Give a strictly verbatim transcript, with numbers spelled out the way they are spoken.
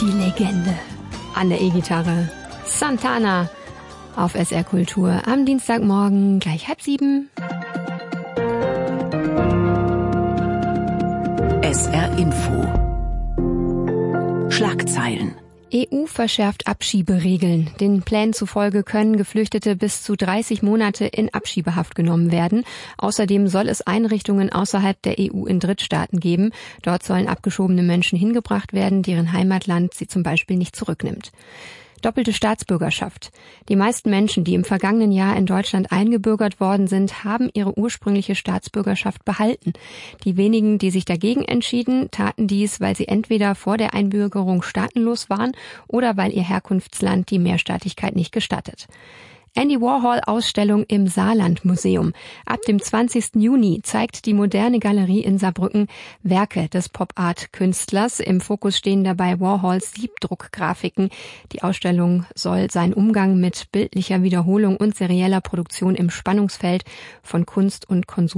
die Legende an der E-Gitarre. Santana auf S R Kultur am Dienstagmorgen gleich halb sieben. S R Info. Schlagzeilen. E U verschärft Abschieberegeln. Den Plänen zufolge können Geflüchtete bis zu dreißig Monate in Abschiebehaft genommen werden. Außerdem soll es Einrichtungen außerhalb der E U in Drittstaaten geben. Dort sollen abgeschobene Menschen hingebracht werden, deren Heimatland sie zum Beispiel nicht zurücknimmt. Doppelte Staatsbürgerschaft. Die meisten Menschen, die im vergangenen Jahr in Deutschland eingebürgert worden sind, haben ihre ursprüngliche Staatsbürgerschaft behalten. Die wenigen, die sich dagegen entschieden, taten dies, weil sie entweder vor der Einbürgerung staatenlos waren oder weil ihr Herkunftsland die Mehrstaatigkeit nicht gestattet. Andy Warhol-Ausstellung im Saarland-Museum. Ab dem zwanzigsten Juni zeigt die Moderne Galerie in Saarbrücken Werke des Pop-Art-Künstlers. Im Fokus stehen dabei Warhols Siebdruckgrafiken. Die Ausstellung soll seinen Umgang mit bildlicher Wiederholung und serieller Produktion im Spannungsfeld von Kunst und Konsum